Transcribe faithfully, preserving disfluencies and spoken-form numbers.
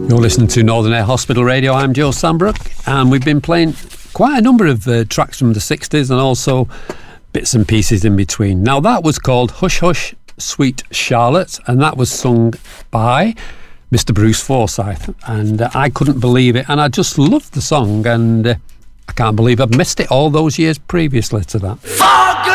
You're listening to Northern Air Hospital Radio. I'm Joe Sambrook, and we've been playing quite a number of uh, tracks from the sixties and also bits and pieces in between. Now, that was called Hush Hush Sweet Charlotte, and that was sung by Mister Bruce Forsyth, and uh, I couldn't believe it, and I just loved the song, and uh, I can't believe I've missed it all those years previously to that.